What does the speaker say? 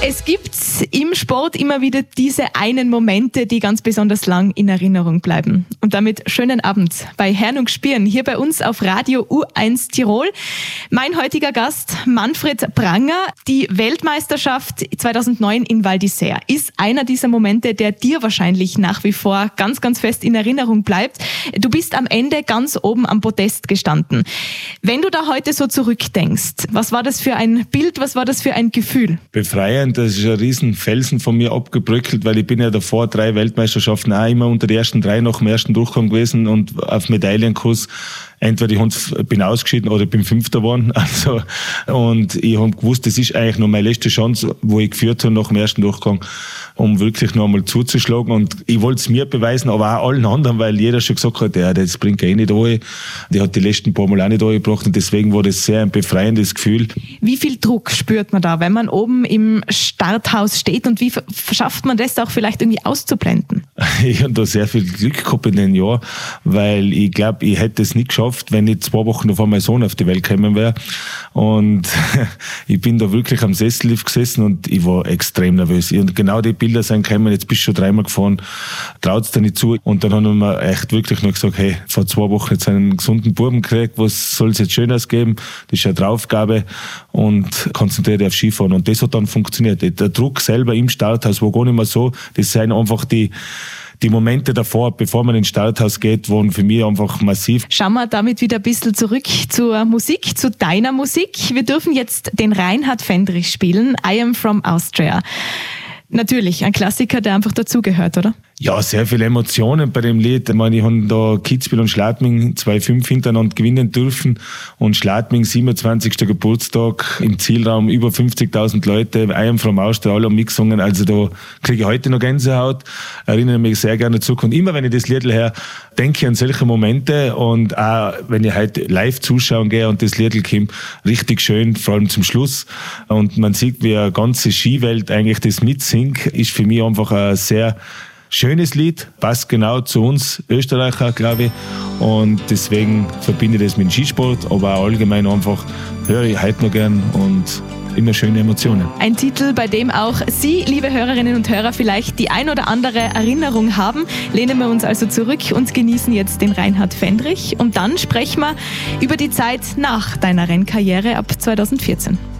Es gibt im Sport immer wieder diese einen Momente, die ganz besonders lang in Erinnerung bleiben. Und damit schönen Abend bei Herrn und Gspieren, hier bei uns auf Radio U1 Tirol. Mein heutiger Gast, Manfred Pranger. Die Weltmeisterschaft 2009 in Val d'Isère ist einer dieser Momente, der dir wahrscheinlich nach wie vor ganz, ganz fest in Erinnerung bleibt. Du bist am Ende ganz oben am Podest gestanden. Wenn du da heute so zurückdenkst, was war das für ein Bild, was war das für ein Gefühl? Befreiend, das ist ein riesen Felsen von mir abgebröckelt, weil ich bin ja davor 3 Weltmeisterschaften auch immer unter die ersten 3 nach dem ersten Durchgang gewesen und auf Medaillenkurs. Entweder ich bin ausgeschieden oder ich bin Fünfter geworden. Also, und ich habe gewusst, das ist eigentlich noch meine letzte Chance, wo ich geführt habe nach dem ersten Durchgang, um wirklich noch einmal zuzuschlagen. Und ich wollte es mir beweisen, aber auch allen anderen, weil jeder schon gesagt hat, ja, das bringt er eh nicht an. Der hat die letzten paar Mal auch nicht angebracht und deswegen war das sehr ein befreiendes Gefühl. Wie viel Druck spürt man da, wenn man oben im Starthaus steht und wie schafft man das auch vielleicht irgendwie auszublenden? Ich habe da sehr viel Glück gehabt in den Jahren, weil ich glaube, ich hätte es nicht geschafft, wenn nicht 2 Wochen davor mein Sohn auf die Welt gekommen wäre. Und ich bin da wirklich am Sessellift gesessen und ich war extrem nervös. Und genau die Bilder sind gekommen, jetzt bist du schon 3-mal gefahren, traut's dir nicht zu. Und dann haben wir echt wirklich noch gesagt, hey, vor 2 Wochen jetzt einen gesunden Buben gekriegt, was soll es jetzt Schönes geben? Das ist eine Aufgabe und konzentriere dich auf Skifahren. Und das hat dann funktioniert. Der Druck selber im Starthaus war gar nicht mehr so. Das sind einfach die Momente davor, bevor man ins Starthaus geht, waren für mich einfach massiv. Schauen wir damit wieder ein bisschen zurück zur Musik, zu deiner Musik. Wir dürfen jetzt den Reinhard Fendrich spielen, I Am From Austria. Natürlich, ein Klassiker, der einfach dazugehört, oder? Ja, sehr viele Emotionen bei dem Lied. Ich meine, ich habe da Kitzbühel und Schladming 2-5 hintereinander gewinnen dürfen und Schladming 27. Geburtstag im Zielraum, über 50.000 Leute, I Am From Austria, alle haben mitgesungen. Also da kriege ich heute noch Gänsehaut, erinnere mich sehr gerne zurück. Und immer wenn ich das Lied her, denke ich an solche Momente und auch wenn ich heute live zuschauen gehe und das Lied kommt, richtig schön, vor allem zum Schluss. Und man sieht, wie eine ganze Skiwelt eigentlich das mitsingt, ist für mich einfach ein sehr schönes Lied, passt genau zu uns Österreicher, glaube ich. Und deswegen verbinde ich das mit dem Skisport, aber auch allgemein einfach höre ich heute noch gern und immer schöne Emotionen. Ein Titel, bei dem auch Sie, liebe Hörerinnen und Hörer, vielleicht die ein oder andere Erinnerung haben. Lehnen wir uns also zurück und genießen jetzt den Reinhard Fendrich. Und dann sprechen wir über die Zeit nach deiner Rennkarriere ab 2014.